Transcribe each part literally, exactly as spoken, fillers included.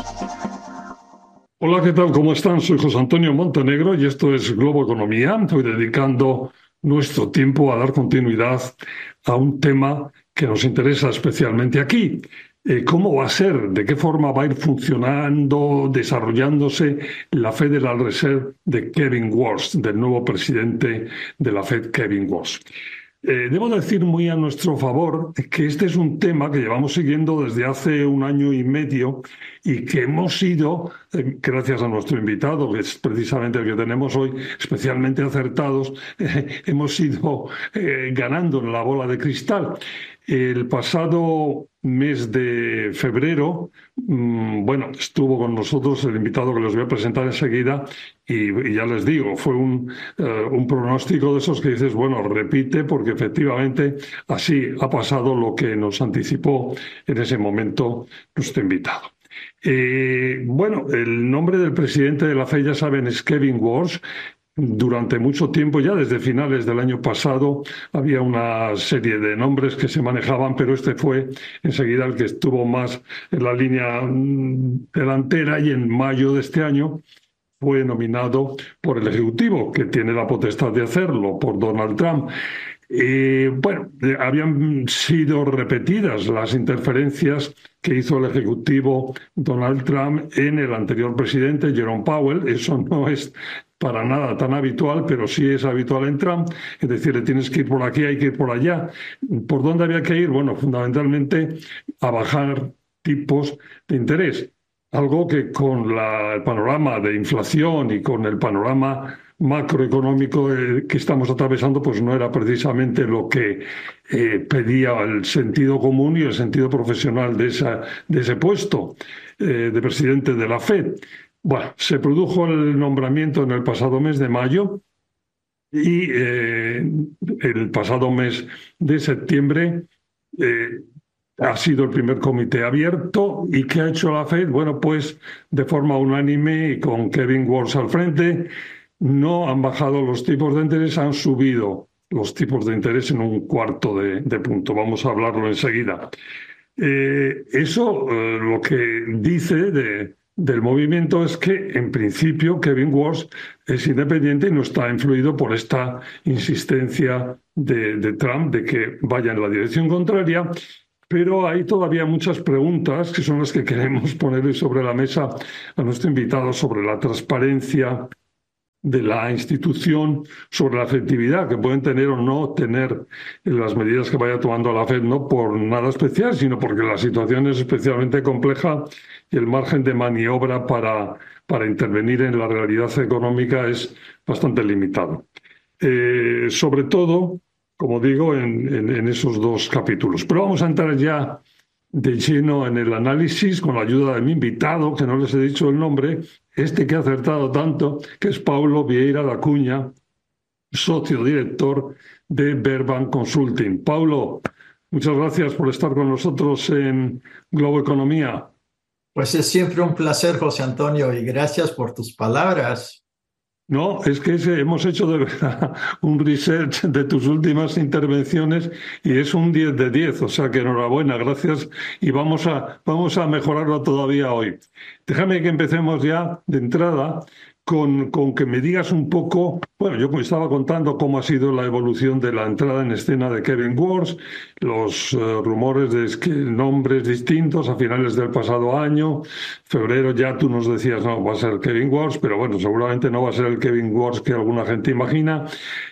Hola, ¿qué tal? ¿Cómo están? Soy José Antonio Montenegro y esto es Globo Economía. Estoy dedicando nuestro tiempo a dar continuidad a un tema que nos interesa especialmente aquí. Eh, ¿cómo va a ser? ¿De qué forma va a ir funcionando, desarrollándose la Federal Reserve de Kevin Warsh, del nuevo presidente de la Fed, Kevin Warsh? Eh, debo decir muy a nuestro favor que este es un tema que llevamos siguiendo desde hace un año y medio y que hemos ido, eh, gracias a nuestro invitado, que es precisamente el que tenemos hoy, especialmente acertados, eh, hemos ido eh, ganando en la bola de cristal. El pasado mes de febrero, mmm, bueno, estuvo con nosotros el invitado que les voy a presentar enseguida y, y ya les digo, fue un, uh, un pronóstico de esos que dices, bueno, repite porque efectivamente así ha pasado lo que nos anticipó en ese momento nuestro invitado. Eh, bueno, el nombre del presidente de la Fed, ya saben, es Kevin Warsh. Durante mucho tiempo, ya desde finales del año pasado, había una serie de nombres que se manejaban, pero este fue enseguida el que estuvo más en la línea mm, delantera y en mayo de este año fue nominado por el Ejecutivo, que tiene la potestad de hacerlo, por Donald Trump. Eh, bueno, eh, habían sido repetidas las interferencias que hizo el ejecutivo Donald Trump en el anterior presidente, Jerome Powell. Eso no es para nada tan habitual, pero sí es habitual en Trump. Es decir, le tienes que ir por aquí, hay que ir por allá. ¿Por dónde había que ir? Bueno, fundamentalmente a bajar tipos de interés. Algo que con la, el panorama de inflación y con el panorama macroeconómico eh, que estamos atravesando, pues no era precisamente lo que eh, pedía el sentido común y el sentido profesional de, esa, de ese puesto eh, de presidente de la Fed. Bueno, se produjo el nombramiento en el pasado mes de mayo y eh, el pasado mes de septiembre eh, ha sido el primer comité abierto. ¿Y qué ha hecho la Fed? Bueno, pues de forma unánime y con Kevin Warsh al frente, no han bajado los tipos de interés, han subido los tipos de interés en un cuarto de, de punto. Vamos a hablarlo enseguida. Eh, eso eh, lo que dice de, del movimiento es que, en principio, Kevin Warsh es independiente y no está influido por esta insistencia de, de Trump de que vaya en la dirección contraria. Pero hay todavía muchas preguntas que son las que queremos ponerle sobre la mesa a nuestro invitado sobre la transparencia de la institución, sobre la efectividad que pueden tener o no tener las medidas que vaya tomando la Fed, no por nada especial, sino porque la situación es especialmente compleja y el margen de maniobra para, para intervenir en la realidad económica es bastante limitado. Eh, sobre todo, como digo, en, en, en esos dos capítulos. Pero vamos a entrar ya de lleno en el análisis con la ayuda de mi invitado, que no les he dicho el nombre, este que ha acertado tanto, que es Paulo Vieira da Cunha, socio director de Verban Consulting. Paulo, muchas gracias por estar con nosotros en Globo Economía. Pues es siempre un placer, José Antonio, y gracias por tus palabras. No, es que ese- hemos hecho de verdad un research de tus últimas intervenciones y es un diez de diez, o sea que enhorabuena, gracias y vamos a, vamos a mejorarlo todavía hoy. Déjame que empecemos ya de entrada con, con que me digas un poco, bueno, yo me estaba contando cómo ha sido la evolución de la entrada en escena de Kevin Warsh, los eh, rumores de es que nombres distintos a finales del pasado año. Febrero ya tú nos decías, no, va a ser Kevin Warsh, pero bueno, seguramente no va a ser el Kevin Warsh que alguna gente imagina.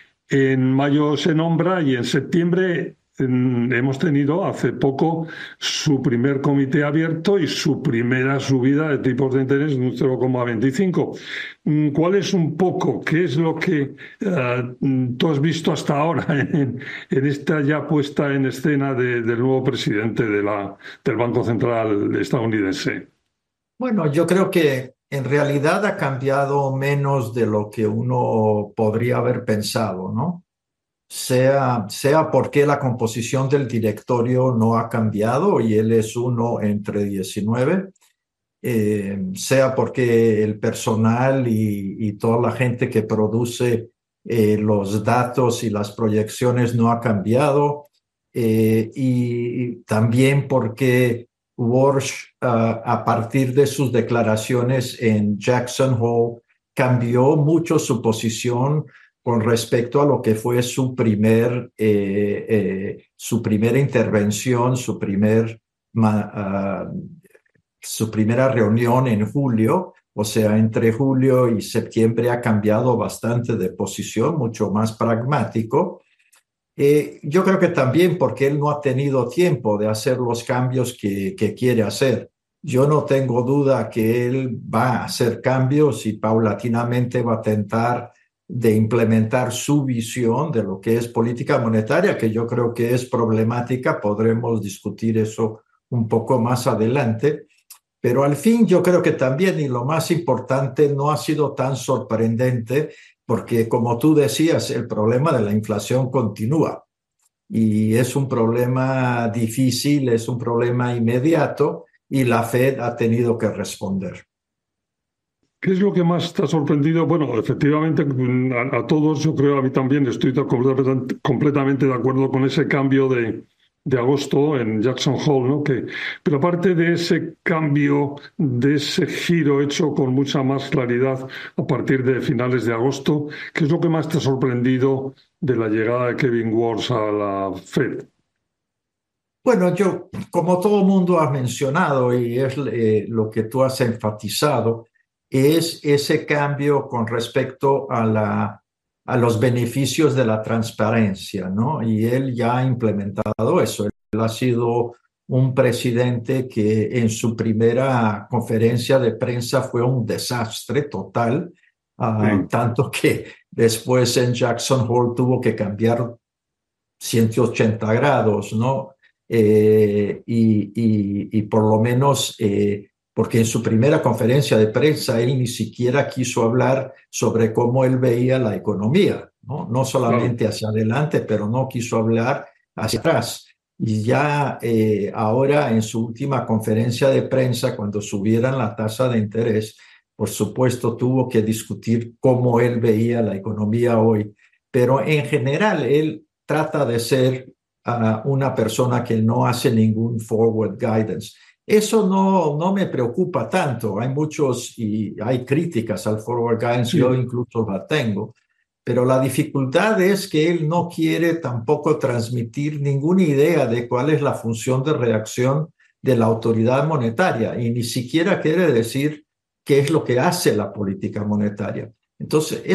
En mayo se nombra y en septiembre mm, hemos tenido hace poco su primer comité abierto y su primera subida de tipos de interés de un cero coma veinticinco. Mm, ¿Cuál es un poco, qué es lo que eh, mm, tú has visto hasta ahora en, en esta ya puesta en escena de- del nuevo presidente de la, del Banco Central estadounidense? Bueno, yo creo que en realidad ha cambiado menos de lo que uno podría haber pensado, ¿no? Sea, sea porque la composición del directorio no ha cambiado y él es uno entre diecinueve, eh, sea porque el personal y, y toda la gente que produce eh, los datos y las proyecciones no ha cambiado, eh, y, y también porque Walsh, uh, a partir de sus declaraciones en Jackson Hole, cambió mucho su posición con respecto a lo que fue su primer, eh, eh, su primera intervención, su primer, uh, su primera reunión en julio. O sea, entre julio y septiembre ha cambiado bastante de posición, mucho más pragmático. Eh, yo creo que también porque él no ha tenido tiempo de hacer los cambios que, que quiere hacer. Yo no tengo duda que él va a hacer cambios y paulatinamente va a tentar de implementar su visión de lo que es política monetaria, que yo creo que es problemática. Podremos discutir eso un poco más adelante. Pero al fin yo creo que también, y lo más importante, no ha sido tan sorprendente porque, como tú decías, el problema de la inflación continúa y es un problema difícil, es un problema inmediato y la Fed ha tenido que responder. ¿Qué es lo que más te ha sorprendido? Bueno, efectivamente, a, a todos, yo creo, a mí también estoy de acuerdo, completamente de acuerdo con ese cambio de, de agosto en Jackson Hole, ¿no? Que, pero aparte de ese cambio, de ese giro hecho con mucha más claridad a partir de finales de agosto, ¿qué es lo que más te ha sorprendido de la llegada de Kevin Walsh a la Fed? Bueno, yo, como todo el mundo ha mencionado y es eh, lo que tú has enfatizado, es ese cambio con respecto a, la, a los beneficios de la transparencia, ¿no? Y él ya ha implementado eso. Él ha sido un presidente que en su primera conferencia de prensa fue un desastre total, uh, Sí, tanto que después en Jackson Hole tuvo que cambiar ciento ochenta grados, ¿no? Eh, y, y, y por lo menos, eh, porque en su primera conferencia de prensa él ni siquiera quiso hablar sobre cómo él veía la economía, ¿no? No claro. solamente hacia adelante, pero no quiso hablar hacia atrás. Y ya eh, ahora en su última conferencia de prensa, cuando subieran la tasa de interés, por supuesto tuvo que discutir cómo él veía la economía hoy. Pero en general él trata de ser uh, una persona que no hace ningún forward guidance. Eso no, no me preocupa tanto. Hay muchos y hay críticas al forward guidance, yo Sí. incluso la tengo, pero la dificultad es que él no quiere tampoco transmitir ninguna idea de cuál es la función de reacción de la autoridad monetaria y ni siquiera quiere decir qué es lo que hace la política monetaria. Entonces,